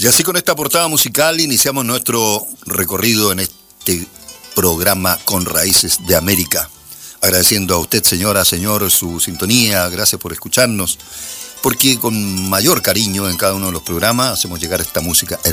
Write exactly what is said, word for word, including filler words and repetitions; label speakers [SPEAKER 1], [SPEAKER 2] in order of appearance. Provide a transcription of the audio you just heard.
[SPEAKER 1] Y así con esta portada musical iniciamos nuestro recorrido en este programa Con Raíces de América. Agradeciendo a usted, señora, señor, su sintonía, gracias por escucharnos, porque con mayor cariño en cada uno de los programas hacemos llegar esta música hermosa.